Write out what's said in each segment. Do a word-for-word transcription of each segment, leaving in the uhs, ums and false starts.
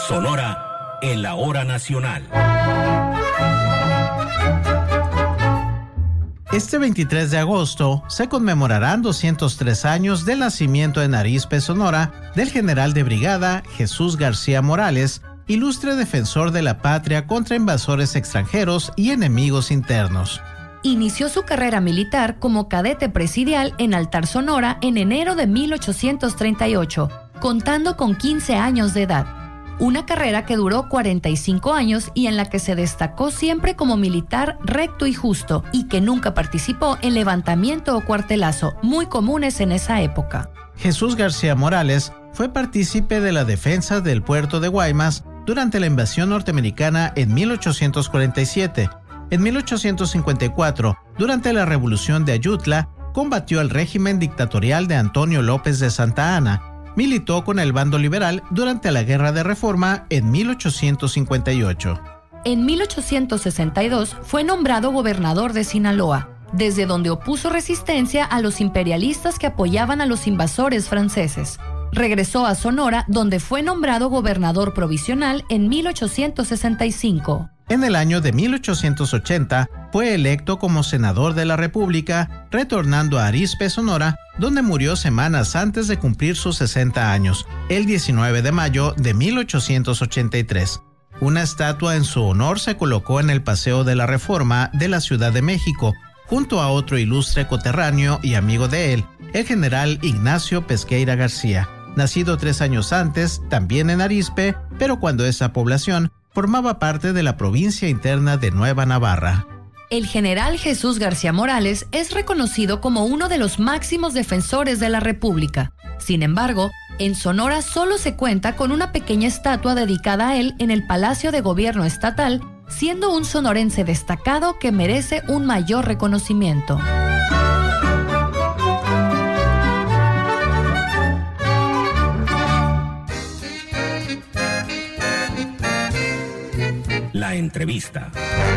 Sonora en la hora nacional. Este veintitrés de agosto se conmemorarán doscientos tres años del nacimiento en Arizpe, Sonora, del general de brigada Jesús García Morales, ilustre defensor de la patria contra invasores extranjeros y enemigos internos. Inició su carrera militar como cadete presidial en Altar, Sonora, en enero de mil ochocientos treinta y ocho, contando con quince años de edad. Una carrera que duró cuarenta y cinco años y en la que se destacó siempre como militar recto y justo, y que nunca participó en levantamiento o cuartelazo, muy comunes en esa época. Jesús García Morales fue partícipe de la defensa del puerto de Guaymas durante la invasión norteamericana en mil ochocientos cuarenta y siete. En mil ochocientos cincuenta y cuatro, durante la Revolución de Ayutla, combatió al régimen dictatorial de Antonio López de Santa Anna. Militó con el bando liberal durante la Guerra de Reforma en mil ochocientos cincuenta y ocho. En mil ochocientos sesenta y dos fue nombrado gobernador de Sinaloa, desde donde opuso resistencia a los imperialistas que apoyaban a los invasores franceses. Regresó a Sonora, donde fue nombrado gobernador provisional en mil ochocientos sesenta y cinco. En el año de mil ochocientos ochenta fue electo como senador de la República, retornando a Arizpe, Sonora, donde murió semanas antes de cumplir sus sesenta años, el diecinueve de mayo de mil ochocientos ochenta y tres. Una estatua en su honor se colocó en el Paseo de la Reforma de la Ciudad de México, junto a otro ilustre coterráneo y amigo de él, el general Ignacio Pesqueira García, nacido tres años antes, también en Arizpe, pero cuando esa población formaba parte de la provincia interna de Nueva Navarra. El general Jesús García Morales es reconocido como uno de los máximos defensores de la República. Sin embargo, en Sonora solo se cuenta con una pequeña estatua dedicada a él en el Palacio de Gobierno Estatal, siendo un sonorense destacado que merece un mayor reconocimiento. La entrevista.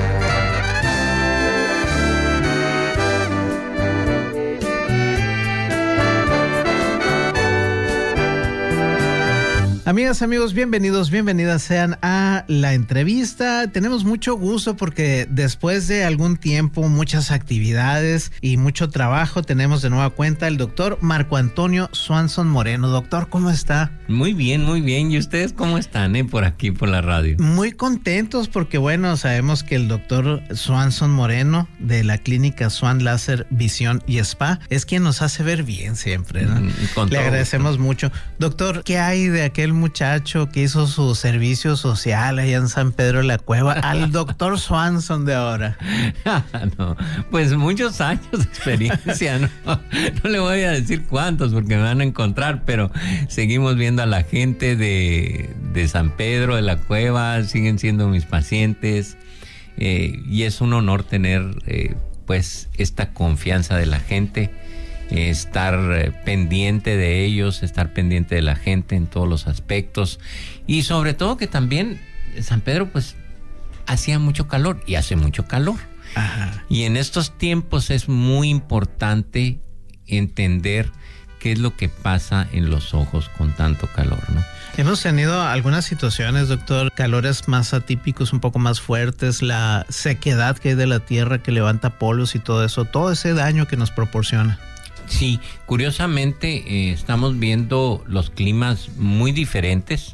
Amigas, amigos, bienvenidos, bienvenidas sean a la entrevista. Tenemos mucho gusto porque después de algún tiempo, muchas actividades y mucho trabajo, tenemos de nueva cuenta el doctor Marco Antonio Swanson Moreno. Doctor, ¿cómo está? Muy bien, muy bien. ¿Y ustedes cómo están, eh, por aquí, por la radio? Muy contentos porque, bueno, sabemos que el doctor Swanson Moreno de la clínica Swan Láser Visión y Spa es quien nos hace ver bien siempre, ¿no? Con Le agradecemos gusto. mucho. Doctor, ¿qué hay de aquel muchacho que hizo su servicio social allá en San Pedro de la Cueva al doctor Swanson de ahora? No, pues muchos años de experiencia, ¿no? No le voy a decir cuántos porque me van a encontrar, pero seguimos viendo a la gente de, de San Pedro de la Cueva, siguen siendo mis pacientes, eh, y es un honor tener eh, pues esta confianza de la gente. Estar eh, pendiente de ellos, estar pendiente de la gente en todos los aspectos, y sobre todo que también San Pedro pues hacía mucho calor y hace mucho calor. Ajá. Y en estos tiempos es muy importante entender qué es lo que pasa en los ojos con tanto calor, ¿no? Hemos tenido algunas situaciones, doctor, calores más atípicos, un poco más fuertes, la sequedad que hay de la tierra que levanta polos y todo eso, todo ese daño que nos proporciona. Sí, curiosamente eh, estamos viendo los climas muy diferentes.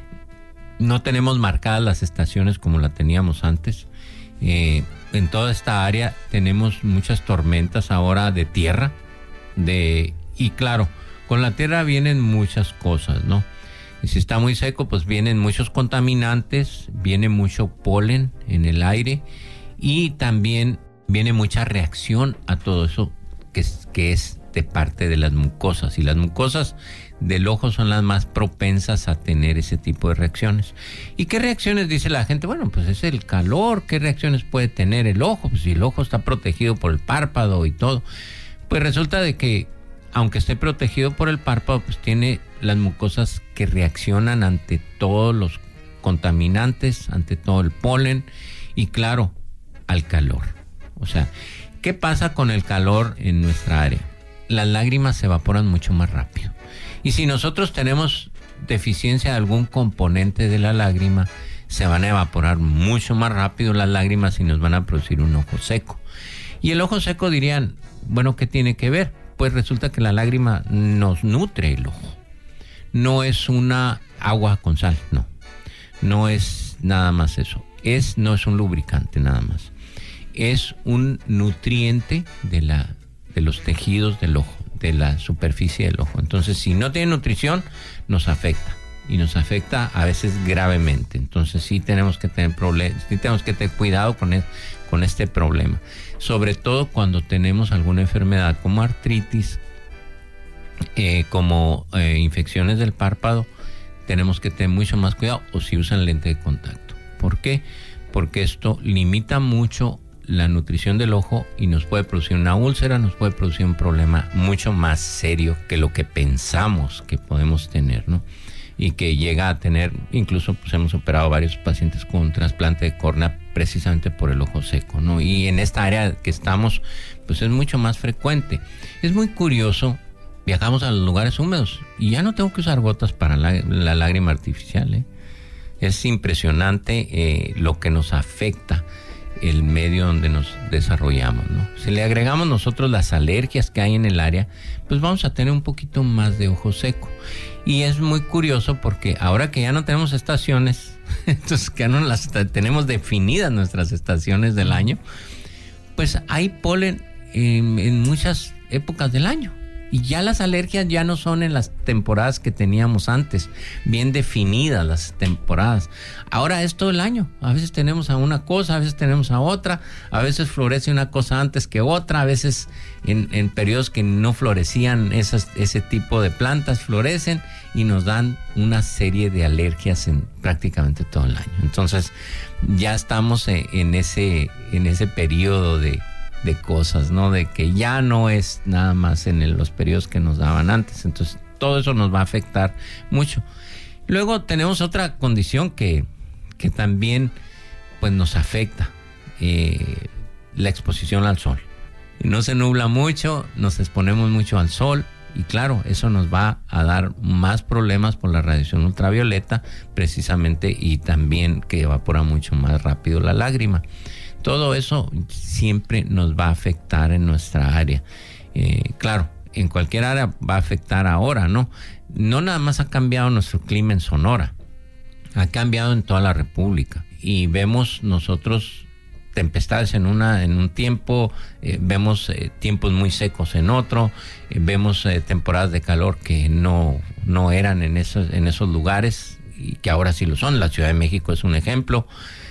No tenemos marcadas las estaciones como la teníamos antes. Eh, en toda esta área tenemos muchas tormentas ahora de tierra. De, y claro, con la tierra vienen muchas cosas, ¿no? Y si está muy seco, pues vienen muchos contaminantes, viene mucho polen en el aire y también viene mucha reacción a todo eso que es, que es de parte de las mucosas, y las mucosas del ojo son las más propensas a tener ese tipo de reacciones. ¿Y qué reacciones dice la gente? Bueno, pues es el calor. ¿Qué reacciones puede tener el ojo? Pues si el ojo está protegido por el párpado y todo, pues resulta de que aunque esté protegido por el párpado, pues tiene las mucosas que reaccionan ante todos los contaminantes, ante todo el polen y claro, al calor. O sea, ¿qué pasa con el calor en nuestra área? Las lágrimas se evaporan mucho más rápido. Y si nosotros tenemos deficiencia de algún componente de la lágrima, se van a evaporar mucho más rápido las lágrimas y nos van a producir un ojo seco. Y el ojo seco dirían, bueno, ¿qué tiene que ver? Pues resulta que la lágrima nos nutre el ojo. No es una agua con sal, no. No es nada más eso. Es, no es un lubricante nada más. Es un nutriente de, la, de los tejidos del ojo, de la superficie del ojo. Entonces, si no tiene nutrición, nos afecta. Y nos afecta a veces gravemente. Entonces sí tenemos que tener problemas, sí tenemos que tener cuidado con, el, con este problema. Sobre todo cuando tenemos alguna enfermedad como artritis, eh, como eh, infecciones del párpado, tenemos que tener mucho más cuidado, o si usan lente de contacto. ¿Por qué? Porque esto limita mucho la nutrición del ojo y nos puede producir una úlcera, nos puede producir un problema mucho más serio que lo que pensamos que podemos tener, ¿no? Y que llega a tener, incluso pues hemos operado varios pacientes con trasplante de córnea precisamente por el ojo seco, ¿no? Y en esta área que estamos, pues es mucho más frecuente. Es muy curioso, viajamos a los lugares húmedos y ya no tengo que usar gotas para la, la lágrima artificial, ¿eh? Es impresionante eh, lo que nos afecta el medio donde nos desarrollamos, ¿no? Si le agregamos nosotros las alergias que hay en el área, pues vamos a tener un poquito más de ojo seco. Y es muy curioso porque ahora que ya no tenemos estaciones, entonces que ya no las tenemos definidas nuestras estaciones del año, pues hay polen en, en muchas épocas del año. Y ya las alergias ya no son en las temporadas que teníamos antes, bien definidas las temporadas. Ahora es todo el año. A veces tenemos a una cosa, a veces tenemos a otra, a veces florece una cosa antes que otra, a veces en, en periodos que no florecían esas, ese tipo de plantas florecen y nos dan una serie de alergias en prácticamente todo el año. Entonces ya estamos en, en ese, en ese periodo de de cosas, ¿no? De que ya no es nada más en el, los periodos que nos daban antes. Entonces, todo eso nos va a afectar mucho. Luego tenemos otra condición que, que también pues nos afecta, eh, la exposición al sol. No se nubla mucho, nos exponemos mucho al sol y claro, eso nos va a dar más problemas por la radiación ultravioleta precisamente, y también que evapora mucho más rápido la lágrima. Todo eso siempre nos va a afectar en nuestra área. Eh, claro, en cualquier área va a afectar ahora, ¿no? No nada más ha cambiado nuestro clima en Sonora, ha cambiado en toda la República. Y vemos nosotros tempestades en, una, en un tiempo, eh, vemos eh, tiempos muy secos en otro, eh, vemos eh, temporadas de calor que no, no eran en esos, en esos lugares y que ahora sí lo son. La Ciudad de México es un ejemplo.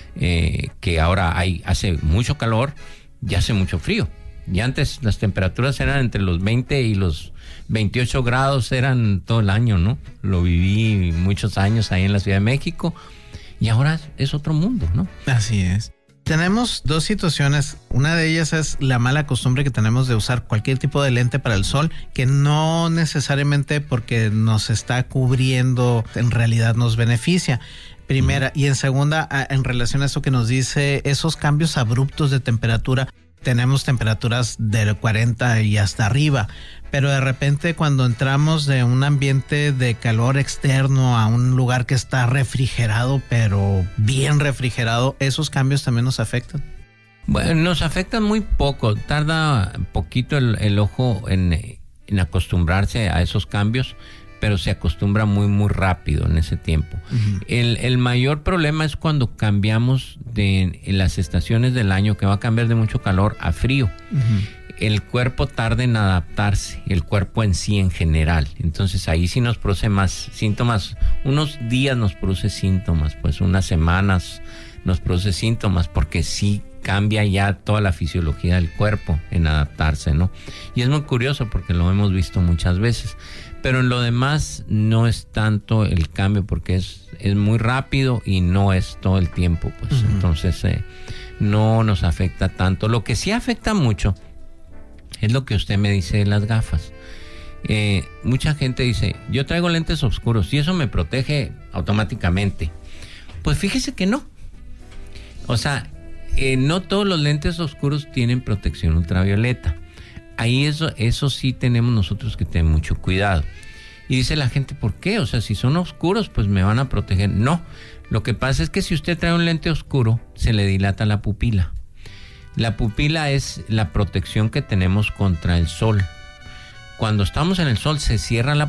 Eh, que ahora hay, hace mucho calor y hace mucho frío. Y antes las temperaturas eran entre los veinte y los veintiocho grados, eran todo el año, ¿no? Lo viví muchos años ahí en la Ciudad de México y ahora es otro mundo, ¿no? Así es. Tenemos dos situaciones. Una de ellas es la mala costumbre que tenemos de usar cualquier tipo de lente para el sol, que no necesariamente porque nos está cubriendo en realidad nos beneficia. Primera. Y en segunda, en relación a eso que nos dice, esos cambios abruptos de temperatura, tenemos temperaturas del cuarenta y hasta arriba, pero de repente cuando entramos de un ambiente de calor externo a un lugar que está refrigerado, pero bien refrigerado, esos cambios también nos afectan. Bueno, nos afectan muy poco, tarda poquito el, el ojo en, en acostumbrarse a esos cambios, pero se acostumbra muy, muy rápido en ese tiempo. Uh-huh. El, el mayor problema es cuando cambiamos de en las estaciones del año, que va a cambiar de mucho calor a frío. Uh-huh. El cuerpo tarda en adaptarse, el cuerpo en sí en general. Entonces ahí sí nos produce más síntomas. Unos días nos produce síntomas, pues unas semanas nos produce síntomas, porque sí cambia ya toda la fisiología del cuerpo en adaptarse, ¿no? Y es muy curioso porque lo hemos visto muchas veces. Pero en lo demás no es tanto el cambio, porque es, es muy rápido y no es todo el tiempo, pues. Uh-huh. Entonces eh, no nos afecta tanto. Lo que sí afecta mucho es lo que usted me dice de las gafas. Eh, mucha gente dice, yo traigo lentes oscuros y eso me protege automáticamente. Pues fíjese que no. O sea, eh, no todos los lentes oscuros tienen protección ultravioleta. Ahí eso, eso sí tenemos nosotros que tener mucho cuidado. Y dice la gente, ¿por qué? O sea, si son oscuros, pues me van a proteger. No, lo que pasa es que si usted trae un lente oscuro, se le dilata la pupila. La pupila es la protección que tenemos contra el sol. Cuando estamos en el sol se cierra la